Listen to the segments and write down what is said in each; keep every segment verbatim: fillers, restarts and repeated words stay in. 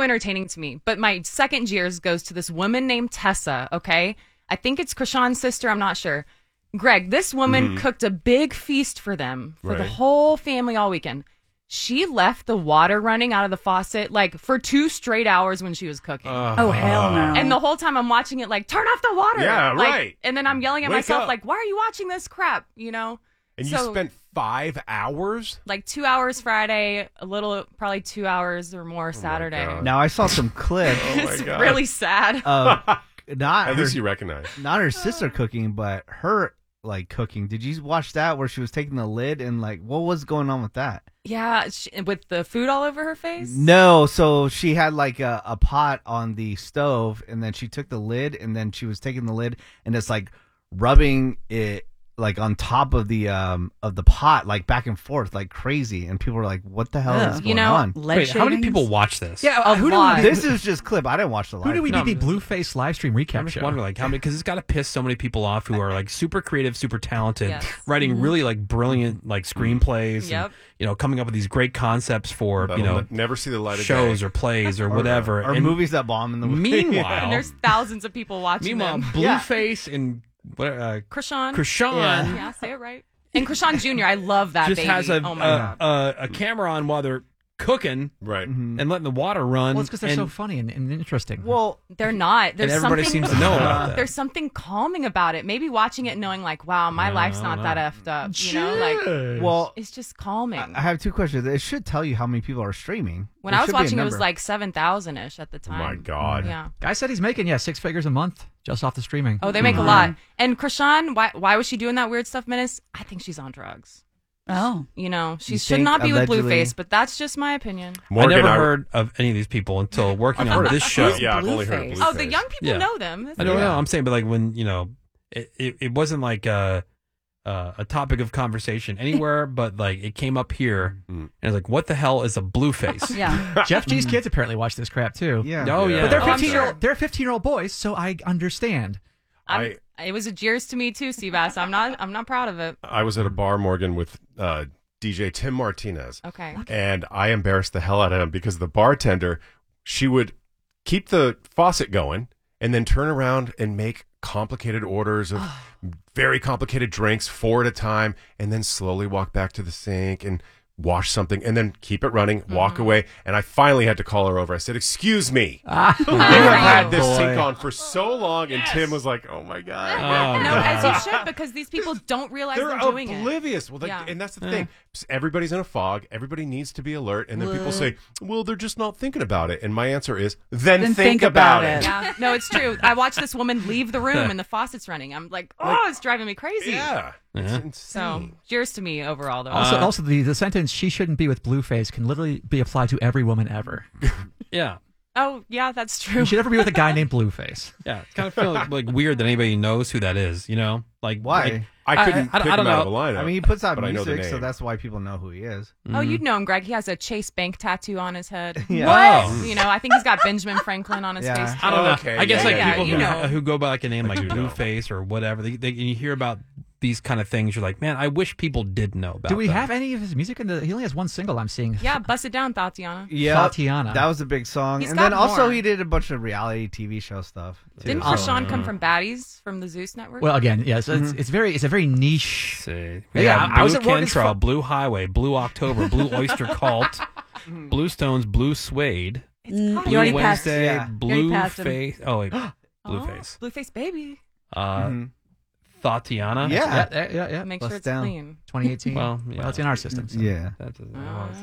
entertaining to me. But my second jeers goes to this woman named Tessa, okay? I think it's Krishan's sister. I'm not sure. Greg, this woman mm-hmm. cooked a big feast for them, for right. the whole family all weekend. She left the water running out of the faucet like for two straight hours when she was cooking. Uh, oh, hell no. And the whole time I'm watching it like, turn off the water. Yeah, like, right. And then I'm yelling at Wake myself up. like, why are you watching this crap? You know? And so, you spent five hours? Like two hours Friday, a little, probably two hours or more Saturday. Oh now, I saw some clips. Oh my it's God. really sad. Of not At her, least you recognize. Not her sister cooking, but her like cooking. Did you watch that where she was taking the lid and like what was going on with that? Yeah, she, with the food all over her face? No, so she had like a, a pot on the stove and then she took the lid and then she was taking the lid and it's like rubbing it like on top of the um of the pot, like back and forth, like crazy, and people were like, "What the hell yeah. is going you know, on?" Wait, how many people watch this? Yeah, a who lot. do we, This is just clip. I didn't watch the live. Who do we No, need the Blueface live stream recap I'm just show? wondering, like, how many? Because it's got to piss so many people off who are like super creative, super talented, Yes. writing really like brilliant like screenplays, Yep. and you know, coming up with these great concepts for That'll you know ne- never see the light of shows day. or plays or whatever, or and movies that bomb in the meanwhile, And there's thousands of people watching meanwhile, them. Blueface and what? Uh, Krishan. Krishan Yeah. Yeah, say it right. And Krishan Junior, I love that just baby. has a, oh my a, God. a a camera on while they're cooking Right. Mhm. and letting the water run. Well, it's because they're and, so funny and, and interesting. Well, They're not. There's and everybody something, seems to know about that. There's something calming about it. Maybe watching it and knowing like, wow, my No, life's no, not no. that effed up. You know, like well, it's just calming. I have two questions. It should tell you how many people are streaming. when There I was should be a watching, it was number. like seven thousand ish at the Oh time. my God. Yeah. Guy said he's making yeah six figures a month just off the streaming. Oh, they make Mm-hmm. a lot. And Krishan, why why was she doing that weird stuff, Menace? I think she's on drugs. Oh. You know, she You should think not be with allegedly- Blueface, but that's just my opinion. Morgan, I never I- heard of any of these people until working I've on heard this of- show. Yeah, I've only heard of Oh, the Blueface. young people Yeah. know them. That's I don't yeah. know. I'm saying, but like when you know, it, it, it wasn't like a, uh, a topic of conversation anywhere, but like it came up here, Mm. and it's like, what the hell is a Blueface? Yeah. Jeff G's kids apparently watch this crap too. Yeah. Oh yeah, But they're Oh, I'm fifteen year sure. old. They're fifteen year old boys, so I understand. I'm- it was a jeers to me too, Seabass. I'm not. I'm not proud of it. I was at a bar, Morgan, with uh, D J Tim Martinez. Okay. And I embarrassed the hell out of him because the bartender, she would keep the faucet going and then turn around and make complicated orders of very complicated drinks, four at a time, and then slowly walk back to the sink and wash something and then keep it running, walk away. And I finally had to call her over. I said, "Excuse me. Ah. You have had this boy. sink on for so long." And Tim was like, "Oh my God." Oh, No, God. as you should, because these people don't realize they're, They're doing it. oblivious. Well, they, Yeah. and that's the Yeah. thing. Everybody's in a fog. Everybody needs to be alert. And then people say, "Well, they're just not thinking about it." And my answer is, "Then, Then think, think about, about it." it. Yeah, no, it's true. I watched this woman leave the room and the faucet's running. I'm like, oh, it's driving me crazy. Yeah, it's Yeah. So, insane. cheers to me overall, though. Also, Uh, also the, the sentence "she shouldn't be with Blueface" can literally be applied to every woman ever. yeah, oh, yeah, that's You true. should never be with a guy named Blueface. yeah. It's kind of feel like, like weird that anybody knows who that is. You know, like Why? like, I couldn't I- I pick don't him out of a know. lineup. I mean, he puts out but I know the music, so name. that's why people know who he is. Oh, you'd know him, Greg. He has a Chase Bank tattoo on his head. Yeah. Wow. You know, I think he's got Benjamin Franklin on his Yeah. face. I don't Oh, know. okay. I guess Yeah, like yeah, people you who, know. who go by like a name like do know. Blueface or whatever. They, they, you hear about these kind of things. You're like, man, I wish people did know about. Do we them. have any of his music in the? He only has one single I'm seeing. Yeah, bust it down, Tatiana. Yeah, Tatiana. that was a big song. He's and got then also more. he did a bunch of reality T V show stuff. Too, Didn't so- Krishan come from Baddies from the Zeus Network? Well, again, yes, it's, it's very, it's a very niche. See. Yeah, Yeah, I- Blue I was at Morgan's Cantrell, fu- Blue Highway, Blue October, Blue Oyster Cult, Blue Stones, Blue Suede, it's Mm, called you Blue already passed- Wednesday, yeah. You already Blue passed him. Face. Oh wait, Blue Oh, Face. Blueface Baby. Uh, Mhm. Tatiana. Yeah. Yeah, yeah, yeah. yeah. Make bust sure it's down. clean. twenty eighteen. Well, Well, yeah. it's in our system. So. Yeah. That doesn't.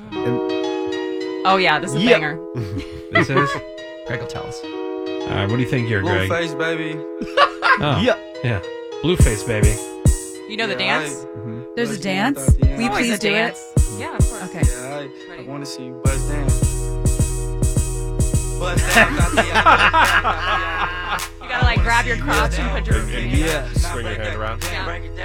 And- Oh, yeah, this is a Yeah. banger. This is. Greg will tell us. All right, what do you think here, Greg? Blueface, baby. Oh, Yeah. yeah. Blueface, baby. You know the Yeah, dance? There's a Bust dance? down, Tatiana. Will you Always please a do it? dance. Yeah, of course. Okay. Yeah, I, I Ready? want to see you bust down. Bust down, Tatiana. You gotta like grab your crotch and put your. Yeah. Swing your hand around. Yeah. Break it down.